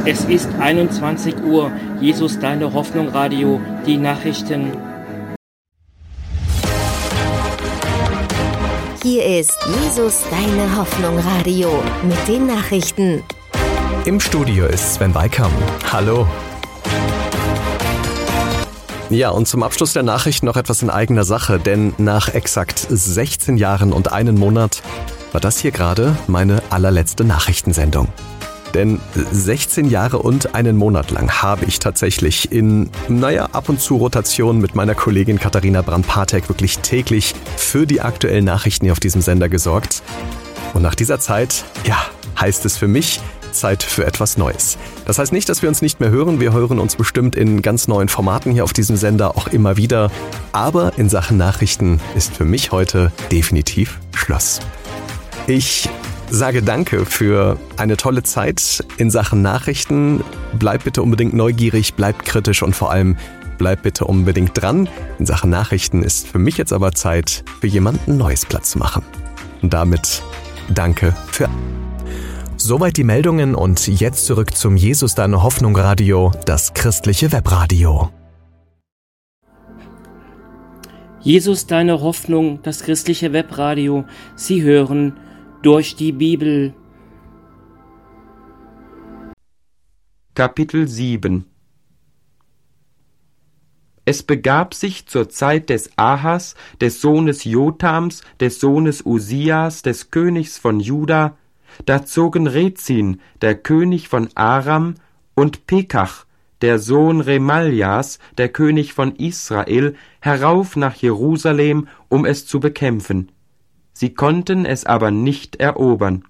Es ist 21 Uhr. Jesus, deine Hoffnung, Radio, die Nachrichten. Hier ist Jesus, deine Hoffnung, Radio mit den Nachrichten. Im Studio ist Sven Weikam. Hallo. Ja, und zum Abschluss der Nachrichten noch etwas in eigener Sache, denn nach exakt 16 Jahren und einem Monat war das hier gerade meine allerletzte Nachrichtensendung. Denn 16 Jahre und einen Monat lang habe ich tatsächlich in, ab und zu Rotation mit meiner Kollegin Katharina Brand-Patek wirklich täglich für die aktuellen Nachrichten hier auf diesem Sender gesorgt. Und nach dieser Zeit, heißt es für mich, Zeit für etwas Neues. Das heißt nicht, dass wir uns nicht mehr hören. Wir hören uns bestimmt in ganz neuen Formaten hier auf diesem Sender auch immer wieder. Aber in Sachen Nachrichten ist für mich heute definitiv Schluss. Ich sage danke für eine tolle Zeit in Sachen Nachrichten. Bleibt bitte unbedingt neugierig, bleibt kritisch und vor allem bleibt bitte unbedingt dran. In Sachen Nachrichten ist für mich jetzt aber Zeit, für jemanden Neues Platz zu machen. Und damit danke für... Soweit die Meldungen und jetzt zurück zum Jesus, deine Hoffnung Radio, das christliche Webradio. Jesus, deine Hoffnung, das christliche Webradio. Sie hören durch die Bibel. Kapitel 7. Es begab sich zur Zeit des Ahas, des Sohnes Jotams, des Sohnes Usias, des Königs von Juda, da zogen Rezin, der König von Aram, und Pekach, der Sohn Remaljas, der König von Israel, herauf nach Jerusalem, um es zu bekämpfen. Sie konnten es aber nicht erobern.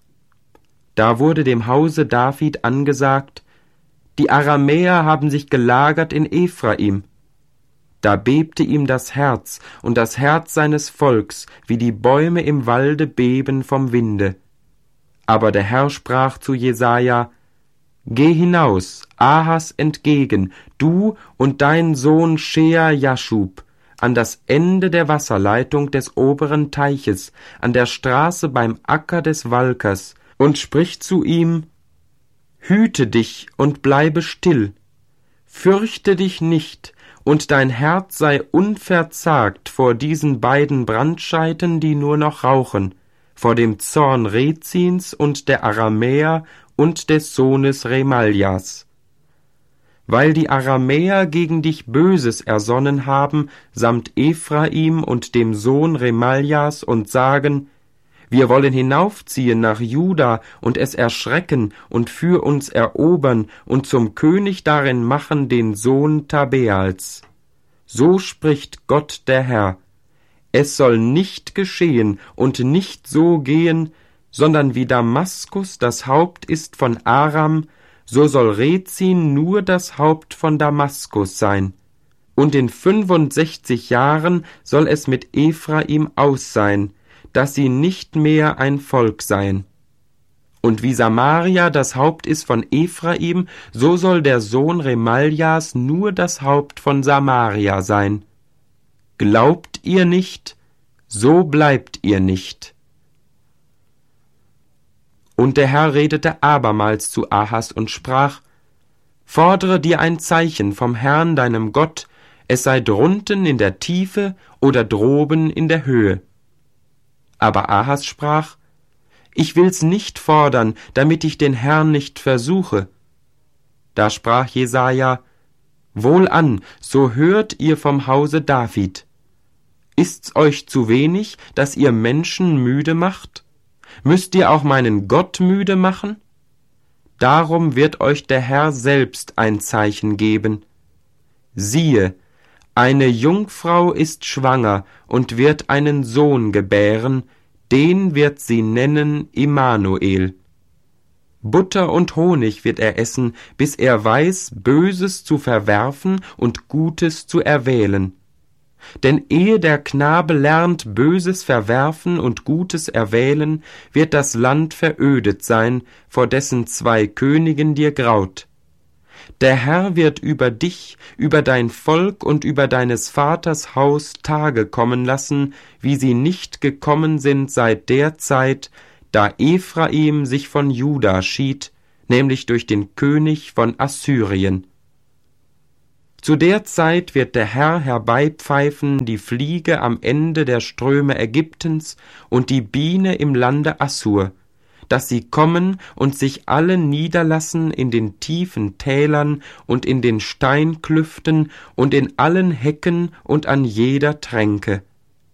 Da wurde dem Hause David angesagt, die Aramäer haben sich gelagert in Ephraim. Da bebte ihm das Herz und das Herz seines Volks, wie die Bäume im Walde beben vom Winde. Aber der Herr sprach zu Jesaja, Geh hinaus, Ahas entgegen, du und dein Sohn Shear-Jaschub, an das Ende der Wasserleitung des oberen Teiches, an der Straße beim Acker des Walkers, und sprich zu ihm, Hüte dich und bleibe still, fürchte dich nicht, und dein Herz sei unverzagt vor diesen beiden Brandscheiten, die nur noch rauchen, vor dem Zorn Rezins und der Aramäer und des Sohnes Remaljas. Weil die Aramäer gegen dich Böses ersonnen haben, samt Ephraim und dem Sohn Remaljas, und sagen, wir wollen hinaufziehen nach Juda und es erschrecken und für uns erobern und zum König darin machen den Sohn Tabeals. So spricht Gott der Herr. Es soll nicht geschehen und nicht so gehen, sondern wie Damaskus das Haupt ist von Aram, so soll Rezin nur das Haupt von Damaskus sein. Und in 65 Jahren soll es mit Ephraim aus sein, dass sie nicht mehr ein Volk seien. Und wie Samaria das Haupt ist von Ephraim, so soll der Sohn Remaljas nur das Haupt von Samaria sein. Glaubt ihr nicht, so bleibt ihr nicht. Und der Herr redete abermals zu Ahas und sprach, Fordere dir ein Zeichen vom Herrn deinem Gott, es sei drunten in der Tiefe oder droben in der Höhe. Aber Ahas sprach, Ich will's nicht fordern, damit ich den Herrn nicht versuche. Da sprach Jesaja, Wohlan, so hört ihr vom Hause David. Ist's euch zu wenig, dass ihr Menschen müde macht? Müsst ihr auch meinen Gott müde machen? Darum wird euch der Herr selbst ein Zeichen geben. Siehe, eine Jungfrau ist schwanger und wird einen Sohn gebären, den wird sie nennen Immanuel. Butter und Honig wird er essen, bis er weiß, Böses zu verwerfen und Gutes zu erwählen. Denn ehe der Knabe lernt, Böses verwerfen und Gutes erwählen, wird das Land verödet sein, vor dessen 2 Königen dir graut. Der Herr wird über dich, über dein Volk und über deines Vaters Haus Tage kommen lassen, wie sie nicht gekommen sind seit der Zeit, da Ephraim sich von Juda schied, nämlich durch den König von Assyrien. Zu der Zeit wird der Herr herbeipfeifen die Fliege am Ende der Ströme Ägyptens und die Biene im Lande Assur, dass sie kommen und sich alle niederlassen in den tiefen Tälern und in den Steinklüften und in allen Hecken und an jeder Tränke.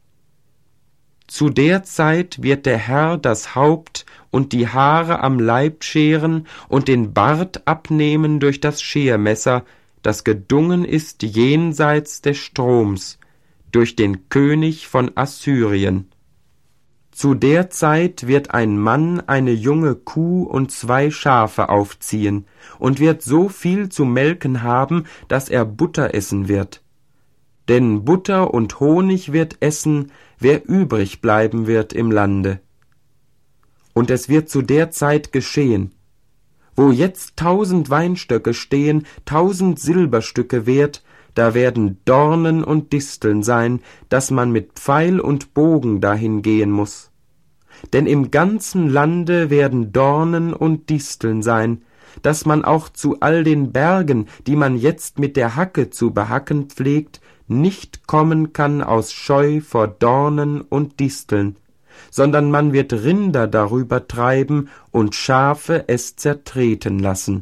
Zu der Zeit wird der Herr das Haupt und die Haare am Leib scheren und den Bart abnehmen durch das Schermesser, das gedungen ist jenseits des Stroms, durch den König von Assyrien. Zu der Zeit wird ein Mann eine junge Kuh und 2 Schafe aufziehen und wird so viel zu melken haben, dass er Butter essen wird. Denn Butter und Honig wird essen, wer übrig bleiben wird im Lande. Und es wird zu der Zeit geschehen, wo jetzt 1000 Weinstöcke stehen, 1000 Silberstücke wert, da werden Dornen und Disteln sein, dass man mit Pfeil und Bogen dahin gehen muß. Denn im ganzen Lande werden Dornen und Disteln sein, dass man auch zu all den Bergen, die man jetzt mit der Hacke zu behacken pflegt, nicht kommen kann aus Scheu vor Dornen und Disteln, sondern man wird Rinder darüber treiben und Schafe es zertreten lassen.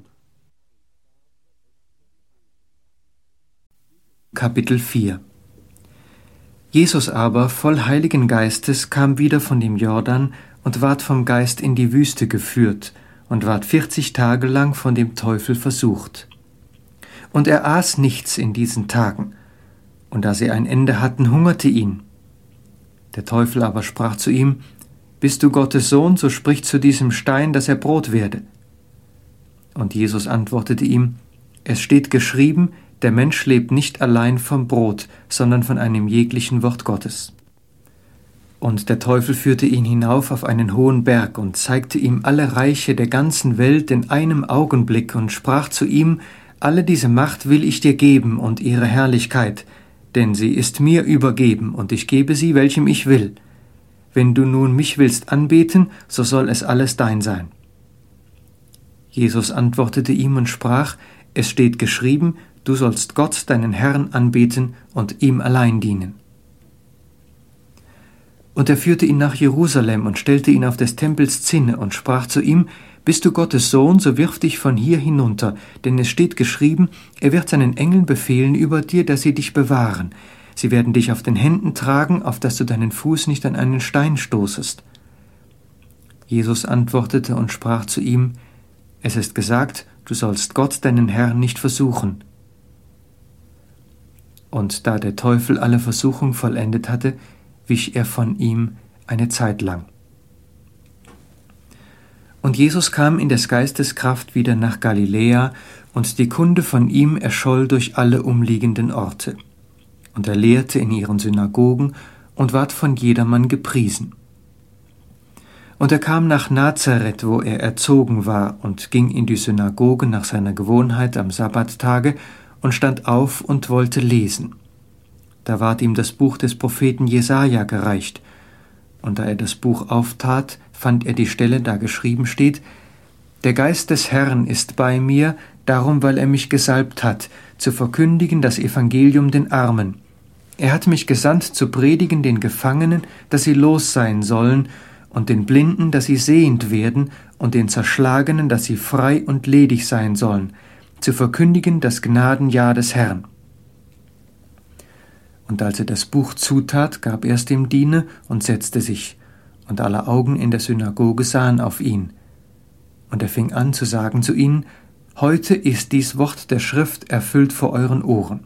Kapitel 4 Jesus aber, voll Heiligen Geistes, kam wieder von dem Jordan und ward vom Geist in die Wüste geführt und ward 40 Tage lang von dem Teufel versucht. Und er aß nichts in diesen Tagen, und da sie ein Ende hatten, hungerte ihn. Der Teufel aber sprach zu ihm: Bist du Gottes Sohn, so sprich zu diesem Stein, dass er Brot werde. Und Jesus antwortete ihm: Es steht geschrieben, der Mensch lebt nicht allein vom Brot, sondern von einem jeglichen Wort Gottes. Und der Teufel führte ihn hinauf auf einen hohen Berg und zeigte ihm alle Reiche der ganzen Welt in einem Augenblick und sprach zu ihm: Alle diese Macht will ich dir geben und ihre Herrlichkeit, denn sie ist mir übergeben, und ich gebe sie, welchem ich will. Wenn du nun mich willst anbeten, so soll es alles dein sein. Jesus antwortete ihm und sprach: Es steht geschrieben, du sollst Gott, deinen Herrn, anbeten und ihm allein dienen. Und er führte ihn nach Jerusalem und stellte ihn auf des Tempels Zinne und sprach zu ihm: Bist du Gottes Sohn, so wirf dich von hier hinunter, denn es steht geschrieben, er wird seinen Engeln befehlen über dir, dass sie dich bewahren. Sie werden dich auf den Händen tragen, auf dass du deinen Fuß nicht an einen Stein stoßest. Jesus antwortete und sprach zu ihm: Es ist gesagt, du sollst Gott, deinen Herrn, nicht versuchen. Und da der Teufel alle Versuchung vollendet hatte, wich er von ihm eine Zeit lang. Und Jesus kam in des Geistes Kraft wieder nach Galiläa, und die Kunde von ihm erscholl durch alle umliegenden Orte. Und er lehrte in ihren Synagogen und ward von jedermann gepriesen. Und er kam nach Nazareth, wo er erzogen war, und ging in die Synagoge nach seiner Gewohnheit am Sabbattage und stand auf und wollte lesen. Da ward ihm das Buch des Propheten Jesaja gereicht, und da er das Buch auftat, fand er die Stelle, da geschrieben steht: Der Geist des Herrn ist bei mir, darum, weil er mich gesalbt hat, zu verkündigen das Evangelium den Armen. Er hat mich gesandt, zu predigen den Gefangenen, dass sie los sein sollen, und den Blinden, dass sie sehend werden, und den Zerschlagenen, dass sie frei und ledig sein sollen, zu verkündigen das Gnadenjahr des Herrn. Und als er das Buch zutat, gab er es dem Diener und setzte sich, und alle Augen in der Synagoge sahen auf ihn. Und er fing an zu sagen zu ihnen: Heute ist dies Wort der Schrift erfüllt vor euren Ohren.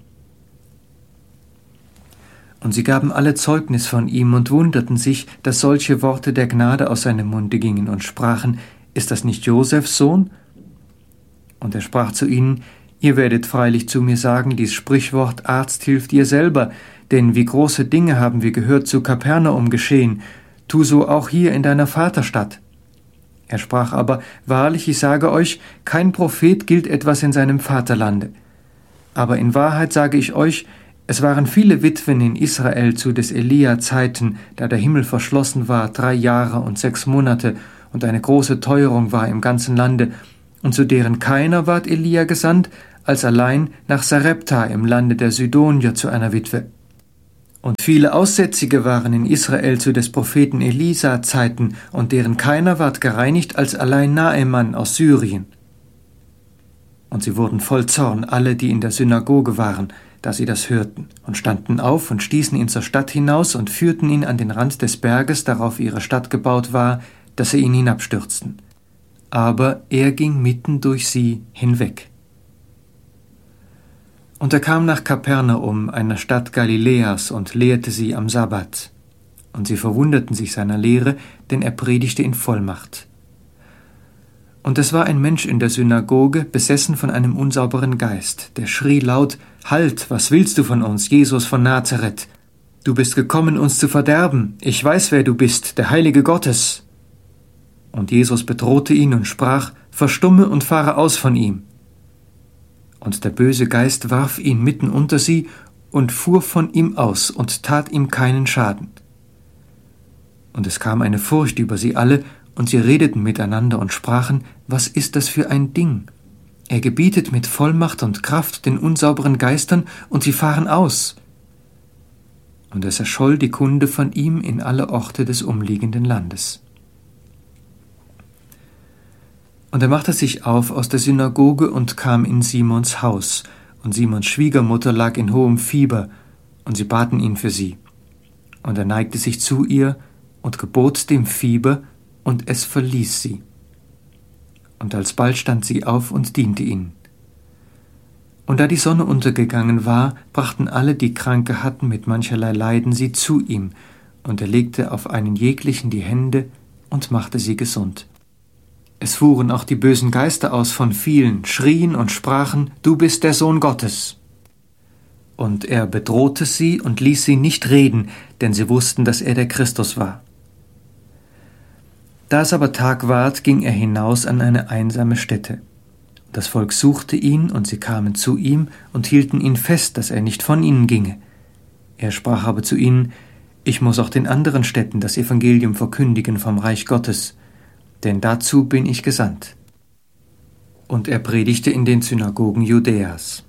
Und sie gaben alle Zeugnis von ihm und wunderten sich, dass solche Worte der Gnade aus seinem Munde gingen und sprachen: Ist das nicht Josefs Sohn? Und er sprach zu ihnen: Ihr werdet freilich zu mir sagen, dies Sprichwort Arzt hilft dir selber, denn wie große Dinge haben wir gehört zu Kapernaum geschehen, tu so auch hier in deiner Vaterstadt. Er sprach aber: Wahrlich, ich sage euch, kein Prophet gilt etwas in seinem Vaterlande. Aber in Wahrheit sage ich euch, es waren viele Witwen in Israel zu des Elia-Zeiten, da der Himmel verschlossen war 3 Jahre und 6 Monate und eine große Teuerung war im ganzen Lande, und zu deren keiner ward Elia gesandt, als allein nach Sarepta im Lande der Sidonier zu einer Witwe. Und viele Aussätzige waren in Israel zu des Propheten Elisa Zeiten, und deren keiner ward gereinigt, als allein Naeman aus Syrien. Und sie wurden voll Zorn, alle, die in der Synagoge waren, da sie das hörten, und standen auf und stießen ihn zur Stadt hinaus und führten ihn an den Rand des Berges, darauf ihre Stadt gebaut war, dass sie ihn hinabstürzten. Aber er ging mitten durch sie hinweg. Und er kam nach Kapernaum, einer Stadt Galiläas, und lehrte sie am Sabbat. Und sie verwunderten sich seiner Lehre, denn er predigte in Vollmacht. Und es war ein Mensch in der Synagoge, besessen von einem unsauberen Geist, der schrie laut: Halt, was willst du von uns, Jesus von Nazareth? Du bist gekommen, uns zu verderben. Ich weiß, wer du bist, der Heilige Gottes. Und Jesus bedrohte ihn und sprach: Verstumme und fahre aus von ihm. Und der böse Geist warf ihn mitten unter sie und fuhr von ihm aus und tat ihm keinen Schaden. Und es kam eine Furcht über sie alle, und sie redeten miteinander und sprachen: Was ist das für ein Ding? Er gebietet mit Vollmacht und Kraft den unsauberen Geistern, und sie fahren aus. Und es erscholl die Kunde von ihm in alle Orte des umliegenden Landes. Und er machte sich auf aus der Synagoge und kam in Simons Haus, und Simons Schwiegermutter lag in hohem Fieber, und sie baten ihn für sie. Und er neigte sich zu ihr und gebot dem Fieber, und es verließ sie. Und alsbald stand sie auf und diente ihnen. Und da die Sonne untergegangen war, brachten alle, die Kranke hatten mit mancherlei Leiden, sie zu ihm, und er legte auf einen jeglichen die Hände und machte sie gesund. Es fuhren auch die bösen Geister aus von vielen, schrien und sprachen: Du bist der Sohn Gottes. Und er bedrohte sie und ließ sie nicht reden, denn sie wussten, dass er der Christus war. Da es aber Tag ward, ging er hinaus an eine einsame Stätte. Das Volk suchte ihn, und sie kamen zu ihm und hielten ihn fest, dass er nicht von ihnen ginge. Er sprach aber zu ihnen: Ich muss auch den anderen Städten das Evangelium verkündigen vom Reich Gottes, denn dazu bin ich gesandt. Und er predigte in den Synagogen Judäas.